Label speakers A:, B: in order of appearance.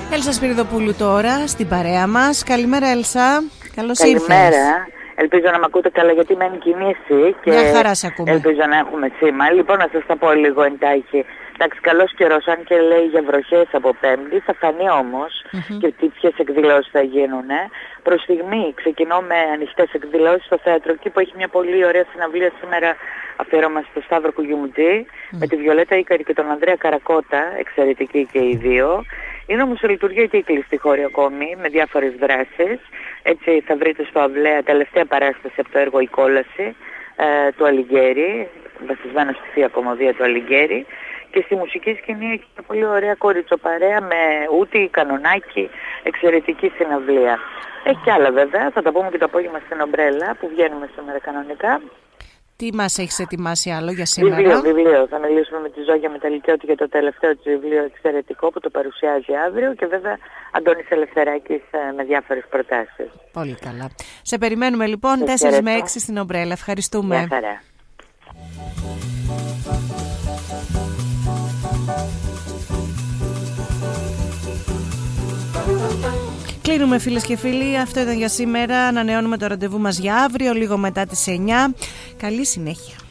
A: Έλσα Σπυριδοπούλου τώρα στην παρέα μας. Καλημέρα Έλσα, καλώς ήρθες.
B: Καλημέρα. Ελπίζω να με ακούτε καλά γιατί μένει κινήσει και
A: μια χαρά σε ακούμε.
B: Ελπίζω να έχουμε σήμα. Λοιπόν, να σας τα πω λίγο εντάχει. Εντάξει, καλός καιρός, αν και λέει για βροχές από Πέμπτη, θα φανεί όμως και ποιες εκδηλώσεις θα γίνουν. Προς στιγμή ξεκινώ με ανοιχτές εκδηλώσεις στο θέατρο εκεί που έχει μια πολύ ωραία συναυλία σήμερα αφιέρωμα στο Σταύρο Κουγιουμτζή με τη Βιολέτα Ίκαρη και τον Ανδρέα Καρακώτα, εξαιρετικοί και οι δύο. Είναι όμως σε λειτουργία και η κλειστή χώρη ακόμη με διάφορες δράσεις. Έτσι θα βρείτε στο Αυλαία τελευταία παράσταση από το έργο «Η Κόλαση» του Αλιγκέρη, βασισμένο στη Θεία Κομμωδία του Αλιγκέρη. Και στη μουσική σκηνή έχει μια πολύ ωραία κοριτσοπαρέα με ούτη, κανονάκι, εξαιρετική συναυλία. Έχει και άλλα βέβαια, θα τα πούμε και το απόγευμα στην Ομπρέλα που βγαίνουμε σήμερα κανονικά.
A: Τι μας έχεις ετοιμάσει άλλο για σήμερα?
B: Βιβλίο. Θα μιλήσουμε με τη Ζόγια Μεταλλικιώτη για το τελευταίο της βιβλίο εξαιρετικό που το παρουσιάζει αύριο και βέβαια Αντώνης Ελευθεράκης με διάφορες προτάσεις.
A: Πολύ καλά. Σε περιμένουμε λοιπόν 4 με 6 στην Ομπρέλα. Ευχαριστούμε.
B: Γεια χαρά.
A: Κλείνουμε φίλες και φίλοι, αυτό ήταν για σήμερα. Ανανεώνουμε το ραντεβού μας για αύριο, λίγο μετά τις 9. Καλή συνέχεια.